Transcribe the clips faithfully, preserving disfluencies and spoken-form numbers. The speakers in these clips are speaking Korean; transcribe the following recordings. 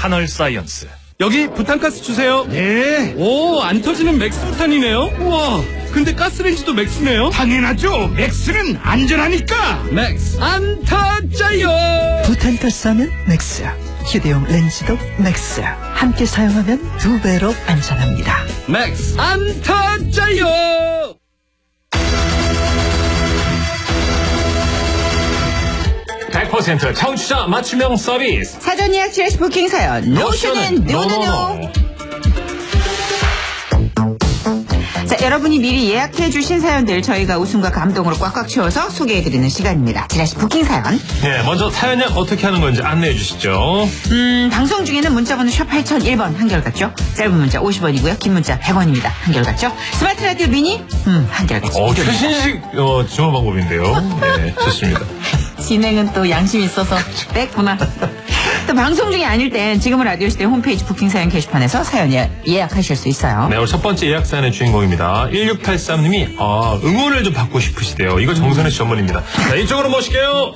한얼 사이언스. 여기 부탄가스 주세요. 네. 오, 안 터지는 맥스 부탄이네요. 우와, 근데 가스레인지도 맥스네요. 당연하죠. 맥스는 안전하니까. 맥스 안 터져요. 부탄가스 하면 맥스. 휴대용 렌즈도 맥스. 함께 사용하면 두 배로 안전합니다. 맥스 안 터져요. 백 퍼센트 청취자 맞춤형 서비스. 사전 예약 지라시 부킹 사연. 노션은 노노노. 자, 여러분이 미리 예약해 주신 사연들 저희가 웃음과 감동으로 꽉꽉 채워서 소개해드리는 시간입니다. 지라시 부킹 사연. 네, 먼저 사연 예약 어떻게 하는 건지 안내해 주시죠. 음, 방송 중에는 문자번호 샵 팔공공일 번 한결같죠? 짧은 문자 오십 원이고요. 긴 문자 백 원입니다. 한결같죠? 스마트 라디오 미니? 음, 한결같죠? 어, 최신식 어, 주문 방법인데요. 네, 좋습니다. 진행은 또 양심이 있어서 뺐구나. 또 방송 중이 아닐 땐 지금은 라디오 시대 홈페이지 부킹 사연 게시판에서 사연 예, 예약하실 수 있어요. 네, 오늘 첫 번째 예약 사연의 주인공입니다. 일육팔삼 님이 아, 응원을 좀 받고 싶으시대요. 이거 정선혜 씨 전문입니다. 자, 이쪽으로 모실게요.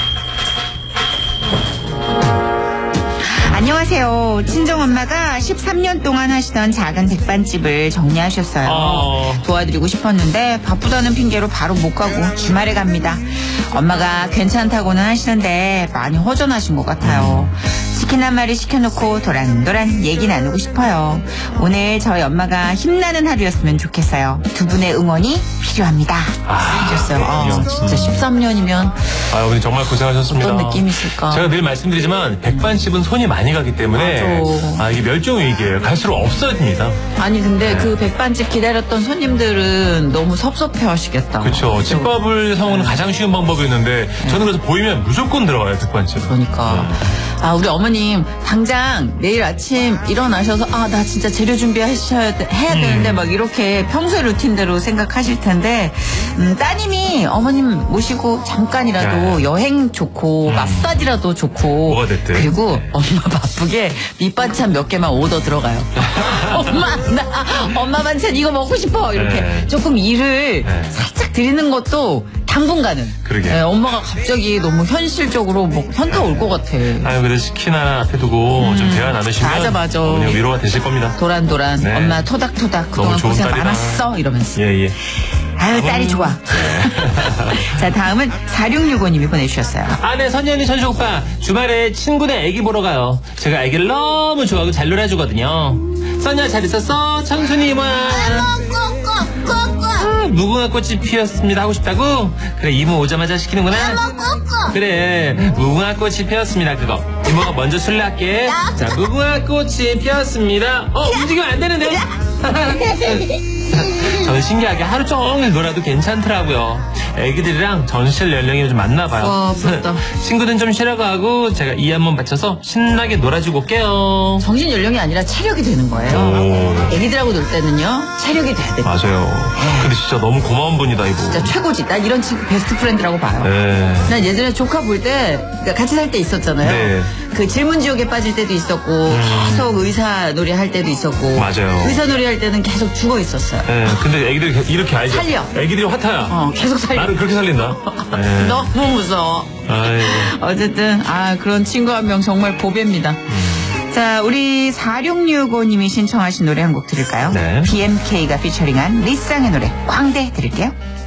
안녕하세요. 친정엄마가 십삼 년 동안 하시던 작은 백반집을 정리하셨어요. 어... 도와드리고 싶었는데 바쁘다는 핑계로 바로 못 가고 주말에 갑니다. 엄마가 괜찮다고는 하시는데 많이 허전하신 것 같아요. 치킨 한 마리 시켜놓고 도란도란 얘기 나누고 싶어요. 오늘 저희 엄마가 힘나는 하루였으면 좋겠어요. 두 분의 응원이 필요합니다. 아, 해주셨어요. 아, 진짜 십삼 년이면 아, 어머니 정말 고생하셨습니다. 어떤 느낌이실까? 제가 늘 말씀드리지만 백반집은 손이 많이 가기 때문에 맞아. 아, 이게 멸종 위기예요. 갈수록 없어집니다. 아니 근데 네. 그 백반집 기다렸던 손님들은 너무 섭섭해 하시겠다. 그렇죠. 집밥을 사 먹는 가장 쉬운 방법이었는데 저는 그래서 보이면 무조건 들어가요, 백반집. 그러니까 네. 아 우리 어머님 당장 내일 아침 일어나셔서 아 나 진짜 재료 준비하셔야 돼, 해야 되는데 음. 막 이렇게 평소의 루틴대로 생각하실 텐데 음, 따님이 어머님 모시고 잠깐이라도 네. 여행 좋고 음. 마사지라도 좋고 뭐가 됐든. 그리고 엄마 바쁘게 밑반찬 몇 개만 오더 들어가요. 엄마 나 엄마 반찬 이거 먹고 싶어 이렇게 네. 조금 일을 네. 살짝 드리는 것도 당분간은 그러게. 네, 엄마가 갑자기 너무 현실적으로 뭐 현타 올 것 같아. 아유, 그래도 치킨 하나 앞에 두고 좀 대화 나누시면 맞아, 맞아. 어머니 위로가 되실 겁니다. 도란도란 네. 엄마 토닥토닥 그동안 너무 좋은 고생 딸이다. 많았어 이러면서 예, 예. 아유 딸이 좋아. 자 다음은 사육육오 님이 보내주셨어요. 아네 선희 언니 천식 오빠 주말에 친구네 애기 보러 가요. 제가 애기를 너무 좋아하고 잘 놀아주거든요. 선이야 잘 있었어? 청순이 이모야. 아, 무궁화 꽃이 피었습니다 하고 싶다고? 그래 이모 오자마자 시키는구나. 그래 무궁화 꽃이 피었습니다 그거. 이모가 먼저 술래할게. 자 무궁화 꽃이 피었습니다. 어 움직이면 안 되는데. 저는 신기하게 하루 종일 놀아도 괜찮더라고요. 애기들이랑 전실 연령이 좀 맞나 봐요. 와, 부럽다. 친구들은 좀 쉬라고 하고 제가 이 한번 받쳐서 신나게 놀아주고 올게요. 정신 연령이 아니라 체력이 되는 거예요. 오. 애기들하고 놀 때는요 체력이 돼야 돼. 맞아요. 근데 진짜 너무 고마운 분이다, 이거. 진짜 최고지. 난 이런 친구 베스트 프렌드라고 봐요. 네. 난 예전에 조카 볼 때 같이 살 때 있었잖아요. 네. 그 질문지옥에 빠질 때도 있었고 계속 의사 놀이 할 때도 있었고 맞아요. 의사 놀이 할 때는 계속 죽어 있었어요. 네, 근데 애기들이 이렇게 알죠? 살려. 애기들이 화타야. 어 계속 살려. 나를 그렇게 살린다. 네. 너무 무서워. 아이고. 어쨌든 아 그런 친구 한 명 정말 보배입니다. 자 우리 사육육오 님이 신청하신 노래 한 곡 들을까요? 네. 비엠케이가 피처링한 리쌍의 노래 광대 들을게요.